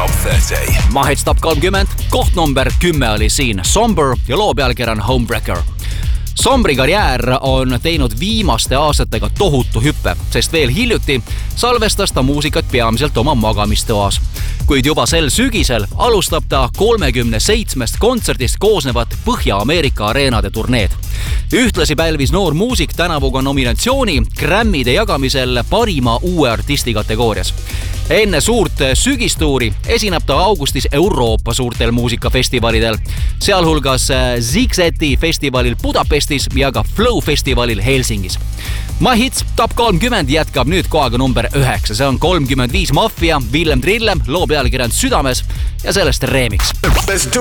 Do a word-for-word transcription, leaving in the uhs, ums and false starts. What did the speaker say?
Top thirty. Mahits Top kolmkümmend, koht number kümme oli siin Somber ja loo pealkiri on Homebreaker. Sombri karjäär on teinud viimaste aastatega tohutu hüppe, sest veel hiljuti salvestas ta muusikat peamiselt oma magamistoas. Kuid juba sel sügisel alustab ta kolmekümne seitsmest kontserdist koosnevat Põhja-Ameerika areenade turneed. Ühtlasi pälvis noor muusik tänavuga nominatsiooni Grammide jagamisel parima uue artisti kategoorias. Enne suurt sügistuuri esineb ta augustis Euroopa suurtel muusikafestivalidel, sealhulgas Zigzeti festivalil Budapestis ja ka Flow festivalil Helsingis. Mahits Top kolmkümmend jätkab nüüd kohaga number üheksa. See on kolmkümmend viis Mafia, Willem Trillem, loo pealkiri on Südames ja sellest remix. Let's do